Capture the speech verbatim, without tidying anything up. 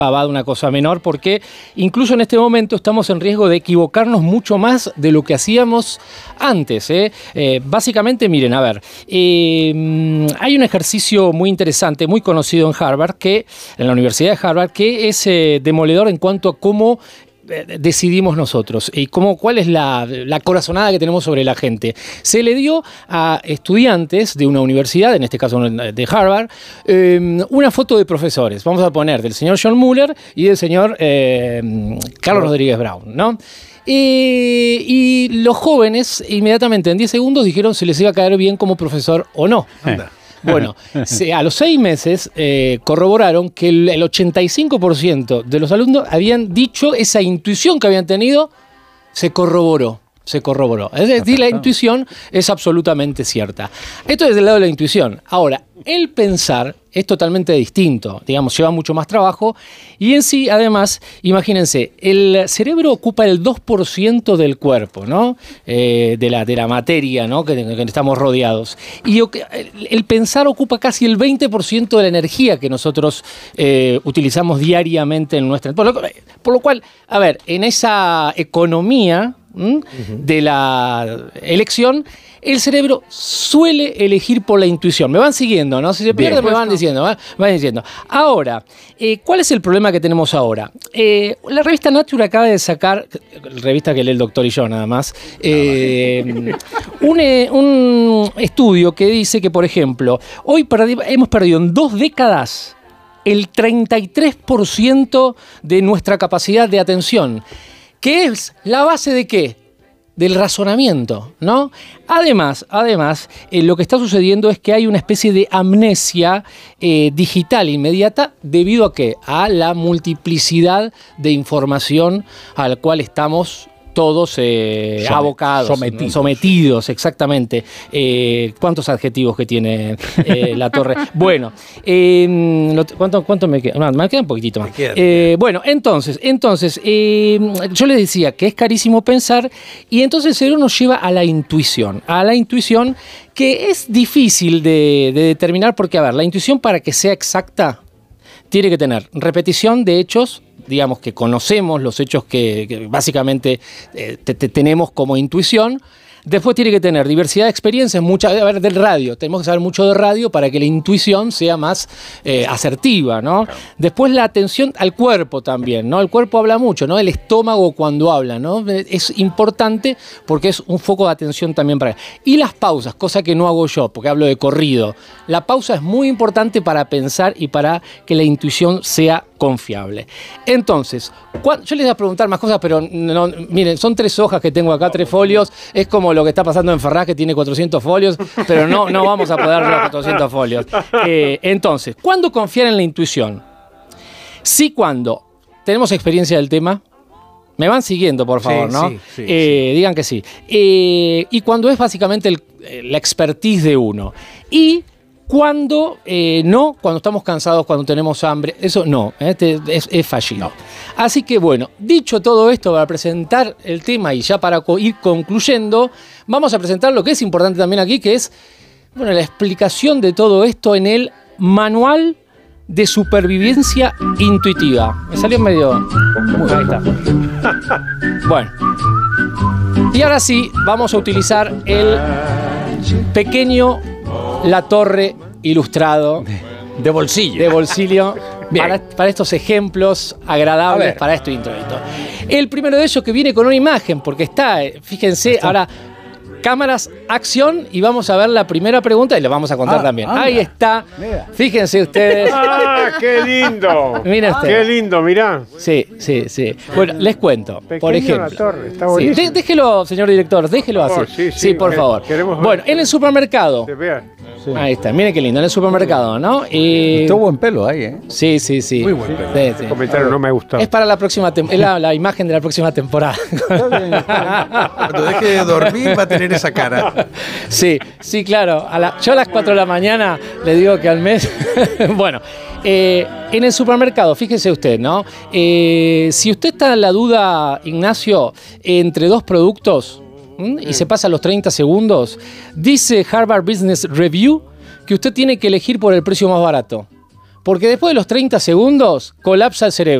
va de una cosa menor, porque incluso en este momento estamos en riesgo de equivocarnos mucho más de lo que hacíamos antes. ¿eh? Eh, básicamente, miren, a ver, eh, hay un ejercicio muy interesante, muy conocido en Harvard, que, en la Universidad de Harvard, que es eh, demoledor en cuanto a cómo decidimos nosotros y cómo, cuál es la, la corazonada que tenemos sobre la gente. Se le dio a estudiantes de una universidad, en este caso de Harvard, eh, una foto de profesores. Vamos a poner del señor John Mueller y del señor eh, Carlos Rodríguez Brown, ¿no? Eh, y los jóvenes inmediatamente en diez segundos dijeron si les iba a caer bien como profesor o no. Anda. Bueno, se, a los seis meses eh, corroboraron que el, el ochenta y cinco por ciento de los alumnos habían dicho esa intuición que habían tenido, se corroboró. Se corroboró. Es decir, la intuición es absolutamente cierta. Esto es del lado de la intuición. Ahora, el pensar es totalmente distinto. Digamos, lleva mucho más trabajo. Y en sí, además, imagínense, el cerebro ocupa el dos por ciento del cuerpo, ¿no? Eh, de, la, de la materia, ¿no? Que, que estamos rodeados. Y el, el pensar ocupa casi el veinte por ciento de la energía que nosotros eh, utilizamos diariamente en nuestra... Por lo, por lo cual, a ver, en esa economía... ¿Mm? Uh-huh. de la elección, el cerebro suele elegir por la intuición. Me van siguiendo, ¿no? Si se pierden, me van diciendo, ¿eh? me van diciendo. Ahora, eh, ¿cuál es el problema que tenemos ahora? Eh, la revista Nature acaba de sacar, revista que lee el doctor y yo nada más, eh, un, eh, un estudio que dice que, por ejemplo, hoy perdi- hemos perdido en dos décadas el treinta y tres por ciento de nuestra capacidad de atención. ¿Qué es la base de qué? Del razonamiento, ¿no? Además, además eh, lo que está sucediendo es que hay una especie de amnesia eh, digital inmediata debido a qué? A la multiplicidad de información a la cual estamos todos eh, Somet, abocados, sometidos. ¿no? sometidos, exactamente. Eh, ¿Cuántos adjetivos que tiene eh, la torre? Bueno, eh, ¿cuánto, ¿cuánto me queda? No, me queda un poquitito más. Queda, eh, bueno, entonces, entonces eh, yo les decía que es carísimo pensar y entonces el cerebro nos lleva a la intuición, a la intuición que es difícil de, de determinar porque, a ver, la intuición para que sea exacta tiene que tener repetición de hechos, digamos que conocemos los hechos que, que básicamente eh, te, te tenemos como intuición. Después tiene que tener diversidad de experiencias, mucha, a ver, del radio. Tenemos que saber mucho de radio para que la intuición sea más eh, asertiva, ¿no? Claro. Después la atención al cuerpo también, ¿no? El cuerpo habla mucho, ¿no? El estómago cuando habla, ¿no? Es importante porque es un foco de atención también para él. Y las pausas, cosa que no hago yo, porque hablo de corrido. La pausa es muy importante para pensar y para que la intuición sea confiable. Entonces, yo les voy a preguntar más cosas, pero no, miren, son tres hojas que tengo acá, tres folios. Es como lo que está pasando en Ferraz, que tiene cuatrocientos folios, pero no, no vamos a poder los cuatrocientos folios. Eh, entonces, ¿cuándo confiar en la intuición? Sí, cuando tenemos experiencia del tema. Me van siguiendo, por favor, sí, ¿no? Sí, sí, eh, sí. Digan que sí. Eh, y cuando es básicamente el, la expertise de uno. Y cuando eh, no, cuando estamos cansados, cuando tenemos hambre, eso no, ¿eh? es, es fallido. No. Así que bueno, dicho todo esto para presentar el tema y ya para co- ir concluyendo, vamos a presentar lo que es importante también aquí, que es bueno, la explicación de todo esto en el Manual de Supervivencia Intuitiva. Me salió medio... Ahí está. Bueno. Y ahora sí, vamos a utilizar el pequeño La Torre ilustrado de bolsillo. De bolsillo para, para estos ejemplos agradables para esto introito. El primero de ellos que viene con una imagen, porque está, fíjense, está. ahora cámaras, acción, y vamos a ver la primera pregunta y lo vamos a contar ah, también. Anda. Ahí está. Mira. Fíjense ustedes. ¡Ah, qué lindo! Miren ustedes. ¡Qué lindo, mirá! Sí, sí, sí. Bueno, les cuento. Pequeño por ejemplo. La Torre, está buenísimo. Sí. Déjelo, señor director, déjelo así. Sí, sí, sí, por favor. Bueno, en el supermercado. Se vean. Sí. Ahí está, miren qué lindo, en el supermercado, ¿no? Y... Todo buen pelo ahí, ¿eh? Sí, sí, sí. Muy buen pelo. Sí, sí. El comentario no me gustó. Es para la próxima temporada, es la, la imagen de la próxima temporada. Cuando deje de dormir va a tener esa cara. Sí, sí, claro. A la, yo a las cuatro de la mañana le digo que al mes... Bueno, eh, en el supermercado, fíjese usted, ¿no? Eh, si usted está en la duda, Ignacio, entre dos productos... y se pasa los treinta segundos, dice Harvard Business Review que usted tiene que elegir por el precio más barato. Porque después de los treinta segundos colapsa el cerebro.